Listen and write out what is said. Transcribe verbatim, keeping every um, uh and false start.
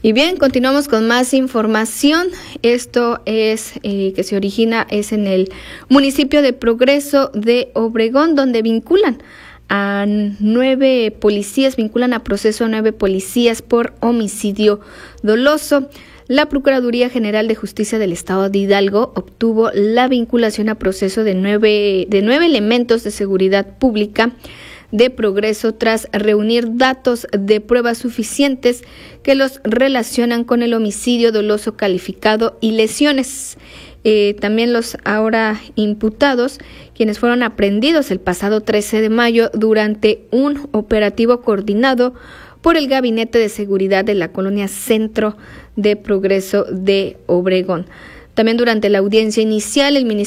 Y bien, continuamos con más información. Esto es eh, que se origina es en el municipio de Progreso de Obregón, donde vinculan a nueve policías, vinculan a proceso a nueve policías por homicidio doloso. La Procuraduría General de Justicia del Estado de Hidalgo obtuvo la vinculación a proceso de nueve, de nueve elementos de seguridad pública de Progreso tras reunir datos de pruebas suficientes que los relacionan con el homicidio doloso calificado y lesiones. Eh, también los ahora imputados, quienes fueron aprehendidos el pasado trece de mayo durante un operativo coordinado por el Gabinete de Seguridad de la Colonia Centro de Progreso de Obregón. También durante la audiencia inicial, el Ministerio